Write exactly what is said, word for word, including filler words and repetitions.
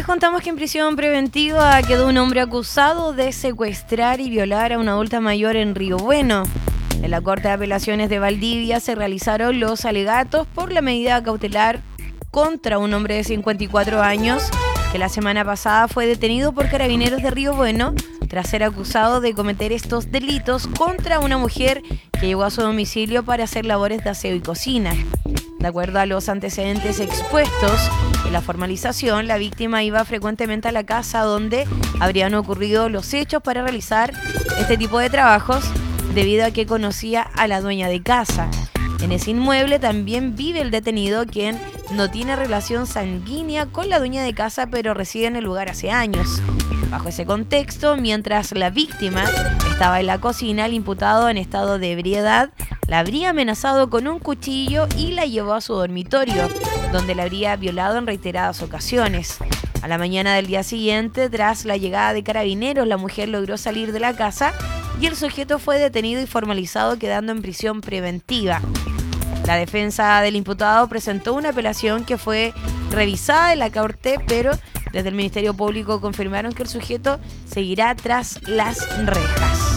contamos que en prisión preventiva quedó un hombre acusado de secuestrar y violar a una adulta mayor en Río Bueno. En la Corte de Apelaciones de Valdivia se realizaron los alegatos por la medida cautelar contra un hombre de cincuenta y cuatro años que la semana pasada fue detenido por carabineros de Río Bueno tras ser acusado de cometer estos delitos contra una mujer que llegó a su domicilio para hacer labores de aseo y cocina. De acuerdo a los antecedentes expuestos en la formalización, la víctima iba frecuentemente a la casa donde habrían ocurrido los hechos para realizar este tipo de trabajos debido a que conocía a la dueña de casa. En ese inmueble también vive el detenido, quien no tiene relación sanguínea con la dueña de casa, pero reside en el lugar hace años. Bajo ese contexto, mientras la víctima estaba en la cocina, el imputado en estado de ebriedad la habría amenazado con un cuchillo y la llevó a su dormitorio, donde la habría violado en reiteradas ocasiones. A la mañana del día siguiente, tras la llegada de carabineros, la mujer logró salir de la casa y el sujeto fue detenido y formalizado, quedando en prisión preventiva. La defensa del imputado presentó una apelación que fue revisada en la Corte, pero desde el Ministerio Público confirmaron que el sujeto seguirá tras las rejas.